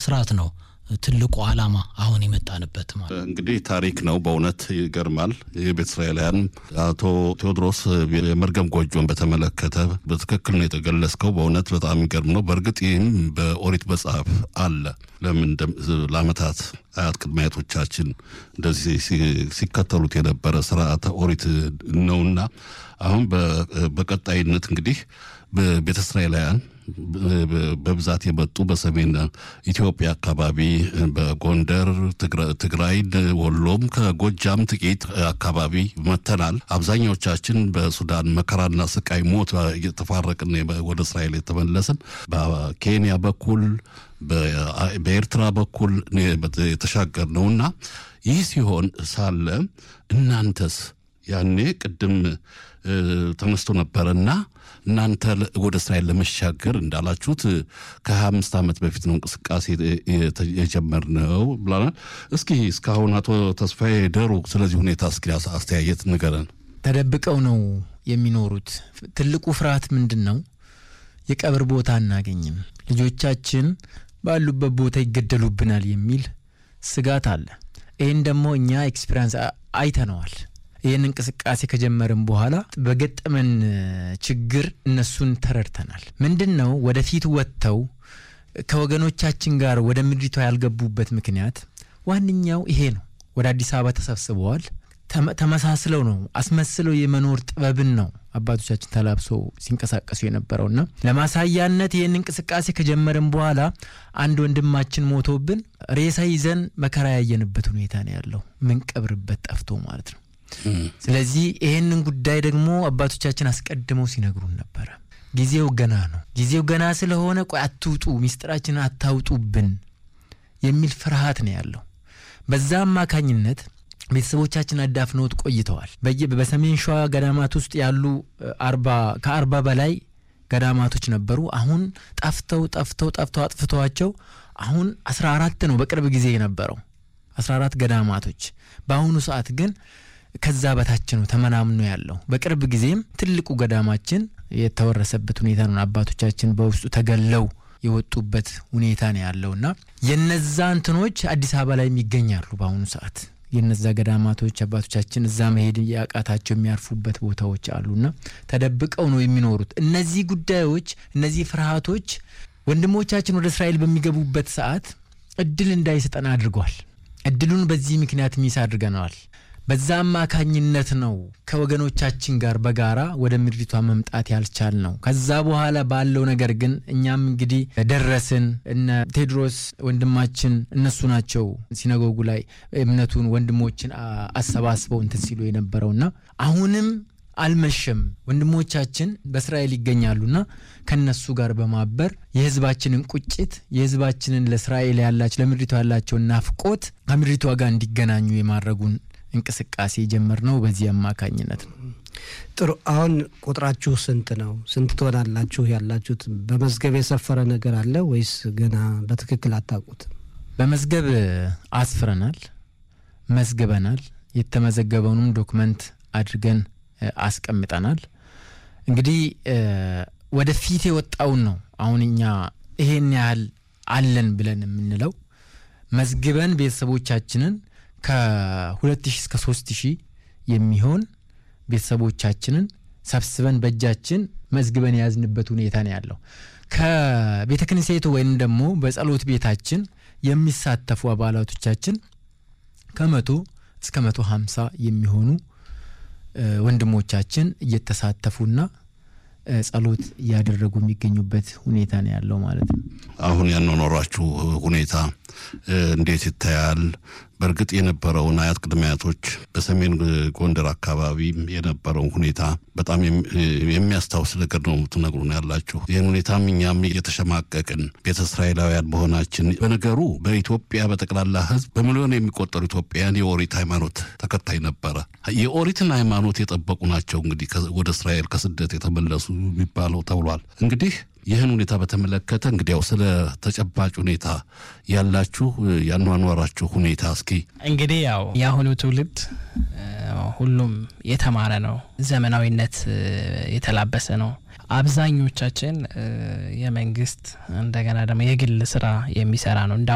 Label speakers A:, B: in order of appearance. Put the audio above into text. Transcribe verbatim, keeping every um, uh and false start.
A: ለመስራት ነው ትልቁ ዓላማ አሁን የመጣንበት ማለት
B: እንግዲህ ታሪክ ነው በእውነት ይገርማል የቤተ እስራኤላውያን አቶ ቴዎድሮስ የመርገም ጎጆን በተመለከተ በትክክል ነው የተገለጸው በእውነት በጣም ይገርም ነው በእርግጥ ይህም በኦሪት መጽሐፍ አለ ለምን ለዓመታት አያት ቅድማያቶቻችን እንደዚህ ሲከተሉት የነበረ ሥርዓተ ኦሪት ነውና አሁን በቀጣይነት እንግዲህ በቤተ እስራኤላውያን በብዛት የመጡ በሰሜን ኢትዮጵያ አካባቢ በጎንደር ትግራይ ወሎም ከጎጃም ጥቂት አካባቢ መተናል አብዛኛዎቻችን በሱዳን መከራና ስቃይ ሞት እየተፋረቅን ወደ እስራኤል የተመለስን በኬንያ በኩል በኤርትራ በኩል የተሻገርነውና ይህ ሲሆን ሳለ እናንተስ ያኔ ቅድም ተነስቶ ነበርና እናንተ ወደ እስራኤል ለመሻገር እንዳላችሁት ከ25 ዓመት በፊት ነው እንቅስቃሴ የጀመርነው ብለናል እስኪ እስካሁን አቶ ተስፋዬ ደሩ ስለዚህ ሁኔታ እስኪ አስተያየት ንገረን
C: ተደብቀው ነው የሚኖሩት ትልቁ ፍርሃት ምንድነው የቀብር ቦታ አናገኝም ልጆቻችን ባሉበት ቦታ ይገደሉብናል የሚል ስጋት አለ ይሄን ደግሞ እኛ ኤክስፒሪየንስ አይተነዋል ይሄን እንቅስቃሴ ከጀመረን በኋላ በገጠመን ችግር እነሱን ተረድተናል ምንድነው ወደፊት ወጥተው ከወገኖቻችን ጋር ወደ ምድሪቷ ያልገቡበት ምክንያት ዋንኛው ይሄ ነው ወደ አዲስ አበባ ተሰብስበዋል ተመሳስለው ነው አስመስለው የመኖር ጥበብን ነው አባቶቻችን ተላብሰው ሲንቀሳቀሱ የነበረውና ለማሳያነት ይሄን እንቅስቃሴ ከጀመረን በኋላ አንድ ወንድማችን ሞቶብን ሬሳ ይዘን መከራ ያየንበት ሁኔታ ነው ያለው ምን ቀብርበት ጠፍቶ ማለት ነው ስለዚህ ይሄንን ጉዳይ ደግሞ አባቶቻችን አስቀድመው ሲነግሩን ነበር ጊዜው ገና ነው ጊዜው ገና ስለሆነ ቆይ አትውጡ ሚስጥራችን አታውጡብን የሚል ፍርሃት ነው ያለው በዛ አማካኝነት ቤተሰቦቻችን አዳፍነውት ቆይተዋል በሰሜን ሸዋ ገዳማት ውስጥ ያሉ አርባ ከአርባ በላይ ገዳማቶች ነበሩ አሁን ጠፍተው ጠፍተው ጠፍተው አጥፍተዋቸው አሁን አስራ አራት ነው በቅርብ ጊዜ የነበረው አስራ አራት ገዳማቶች በአሁኑ ሰዓት ግን ከዛ በታች ነው ተመናምኖ ያለው በቅርብ ጊዜም ትልቁ ገዳማችን የተወረሰበት ሁኔታ ነው አባቶቻችን በውስጡ ተገለው የወጡበት ሁኔታ ነው ያለውና የነዛ እንትኖች አዲስ አበባ ላይ የሚገኛሉ በአሁኑ ሰዓት የነዛ ገዳማቶች አባቶቻችን እዛ መሄድ ያቃታቸው የሚያርፉበት ቦታዎች አሉና ተደብቀው ነው የሚኖሩት እነዚህ ጉዳዮች እነዚህ ፍርሃቶች ወንድሞቻችን ወደ እስራኤል በሚገቡበት ሰዓት እድል እንዳይሰጠን አድርጓል እድሉን በዚህ ምክንያት ሚስ አድርገናል በዛ አማካኝነት ነው ከወገኖቻችን ጋር በጋራ ወደ ምድሪቷ መምጣት ያልቻል ነው ከዛ በኋላ ባለው ነገር ግን እኛም እንግዲህ ደረስን እነ ቴድሮስ ወንድማችን እነሱ ናቸው ሲናጎጉ ላይ እምነቱን ወንድሞችን አሰባስበው እንትን ሲሉ የነበረውና አሁንም አልመሸም ወንድሞቻችን በእስራኤል ይገኛሉና ከነሱ ጋር በማበር የህዝባችንን ቁጭት የህዝባችንን ለእስራኤል ያላቸው ለምድሪቷ ያላቸው ናፍቆት ከምድሪቷ ጋር እንዲገናኙ የማድረጉን እንቅስቃሴ ጀመርነው በዚህ አማካኝነት ነው
D: ጥሩ አሁን ቁጥራችሁ ስንት ነው ስንት ትሆናላችሁ ያላችሁት በመዝገብ የሰፈረ ነገር አለ ወይስ ገና በትክክል አታውቁት
C: በመዝገብ አስፍረናል መዝገበናል የተመዘገበውንም ዶክመንት አድርገን አስቀምጠናል እንግዲህ ወደ ፊት የወጣውን ነው አሁንኛ ይሄን ያህል አለን ብለን የምንለው መዝግበን ቤተሰቦቻችንን ከሁለት ሺህ እስከ ሶስት ሺህ የሚሆን ቤተሰቦቻችንን ሰብስበን በእጃችን መዝግበን ያዝንበት ሁኔታ ነው ያለው ከቤተክርስቲያኑ ወይንም ደግሞ በጸሎት ቤታችን የሚሳተፉ አባላቶቻችን ከመቶ እስከ መቶ ሃምሳ የሚሆኑ ወንድሞቻችን እየተሳተፉና ጸሎት ያደረጉ የሚገኙበት ሁኔታ ነው ያለው ማለት ነው
B: አሁን ያኖራችሁ ሁኔታ እንዴት ይታያል በርግጥ የነበረውን አያት ቅድማያቶች በሰሜን ጎንደር አካባቢ የነበረው ሁኔታ በጣም የሚያስታውስ ነገር ነው ተነግሩን ያላችሁ ይሄን ሁኔታም እኛም የተሸማቀቅን ቤተ እስራኤላውያን በሆናችን በነገሩ በኢትዮጵያ በተቀላላ ህዝብ በሚሊዮን የሚቆጠሩ ኢትዮጵያውያን የኦሪት ሃይማኖት ተከታይ ነበረ የኦሪትን ሃይማኖት የጠበቁ ናቸው እንግዲህ ወደ እስራኤል ከስደት የተመለሱ የሚባለው ተብሏል እንግዲህ ይሄን ሁኔታ በተመለከተ እንግዲህ ያው ስለ ተጨባጭ ሁኔታ ያላችሁ ያኗኗራችሁ ሁኔታ እስኪ
E: እንግዲህ ያው ያሁኑ ትውልድ ሁሉም የተማረ ነው ዘመናዊነት የተላበሰ ነው አብዛኞቻችን የመንግስት እንደገና ደግሞ የግል ስራ የሚሰራ ነው